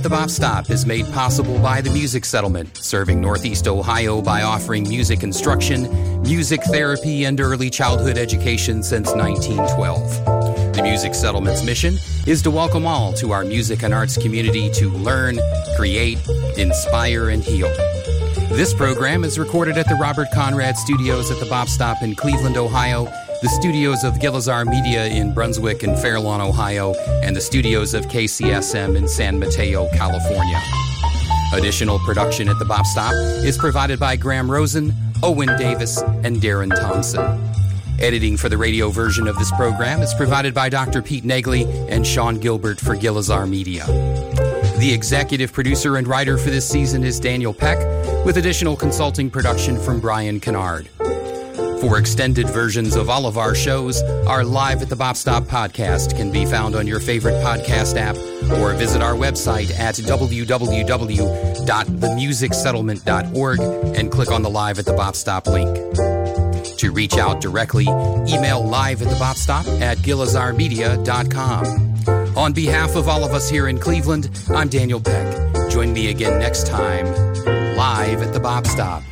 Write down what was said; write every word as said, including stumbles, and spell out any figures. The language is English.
The Bop Stop is made possible by the Music Settlement, serving Northeast Ohio by offering music instruction, music therapy, and early childhood education since nineteen twelve. The Music Settlement's mission is to welcome all to our music and arts community to learn, create, inspire, and heal. This program is recorded at the Robert Conrad Studios at the Bop Stop in Cleveland, Ohio, the studios of Gilizar Media in Brunswick and Fairlawn, Ohio, and the studios of K C S M in San Mateo, California. Additional production at the Bop Stop is provided by Graham Rosen, Owen Davis, and Darren Thompson. Editing for the radio version of this program is provided by Doctor Pete Negley and Sean Gilbert for Gilizar Media. The executive producer and writer for this season is Daniel Peck, with additional consulting production from Brian Kennard. For extended versions of all of our shows, our Live at the Bop Stop podcast can be found on your favorite podcast app or visit our website at w w w dot the music settlement dot org and click on the Live at the Bop Stop link. To reach out directly, email live at the bop stop at gilizar media dot com. On behalf of all of us here in Cleveland, I'm Daniel Peck. Join me again next time, Live at the Bop Stop.